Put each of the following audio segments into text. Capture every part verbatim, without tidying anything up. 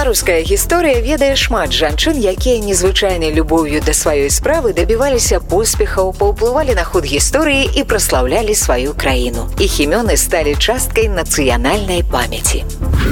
Беларуская гісторыя ведае шмат жанчын, якія незвычайнай любоўю да сваёй справы дабіваліся поспехаў, паўплывалі на ход гісторыі і праслаўлялі сваю краіну. Іх імёны сталі часткай нацыянальнай памяці.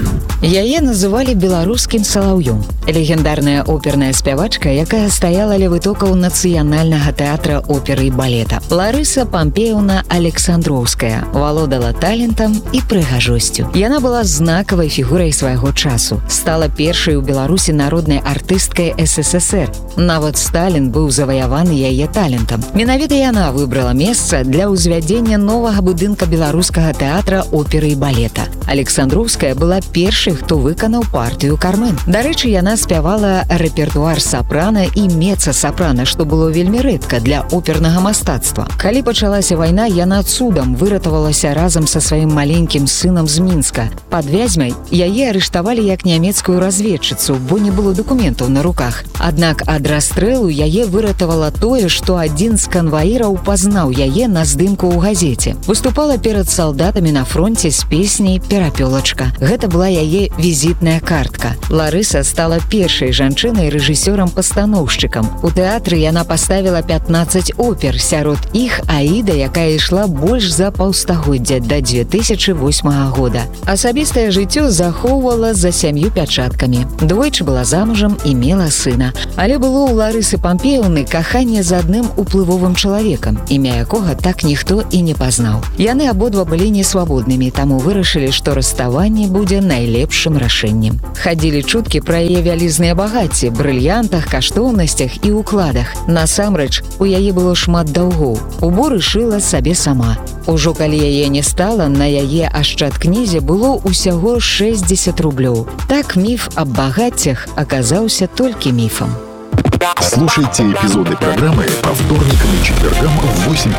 Яе называлі беларускім салаўём. Легендарная оперная спявачка, якая стаяла ля вытокаў нацыянальнага тэатра оперы і балета. Ларыса Пампеўна Александроўская валодала талентам і прыгажосцю. Яна была знакавай фігурай свайго часу. Стала першай у Беларусі народнай артысткай эс эс эс эр. Нават Сталін быў заваяваны яе талентам. Менавіта яна выбрала месца для ўзвядзення новага будынка беларускага тэатра оперы і балета. Александроўская была першай, хто выканаў партыю Кармен. Дарэчы, яна спявала рэпертуар сапрана і меца-сапрана, што было вельмі рэдка для опернага мастацтва. Калі пачалася вайна, яна цудам выратавалася разам са сваім маленькім сынам з Мінска. Пад Вязьмай яе арыштавалі як нямецкую разведчыцу, бо не было дакументаў на руках. Аднак ад расстрэлу яе выратавала тое, што адзін з канваіраў пазнаў яе на здымку ў газеце. Выступала перад салдатамі на фронце з песняй «Перапёлачка». Гэта была яе візітная картка. Ларыса стала першай жанчынай рэжысёрам-пастаноўшчыкам. У тэатры яна паставіла пятнаццаць опер, сярод іх «Аіда», якая ішла больш за паўстагоддзя да дзве тысячы восьмага года. Асабістае жыццё захоўвала за сям'ю пячаткамі. Двойчы была замужам і мела сына. Але было ў Ларысы Пампеўны каханне з адным уплывовым чалавекам, імя якога так ніхто і не пазнаў. Яны абодва былі несвабоднымі, таму вырашылі, што расставанне будзе найлепшым рашэннем. Хадзілі чуткі пра яе вялізныя багацці, брыльянтах, каштоўнасцях і укладах. Насамрэч, у яе было шмат даўгоў. Уборы шыла сабе сама. Ужо калі яе не стала, на яе ашчадкнізе было ўсяго шэсцьдзесят рублёў. Так міф аб багаццях аказаўся толькі міфам. Слушайте эпизоды программы по вторникам и четвергам в восемь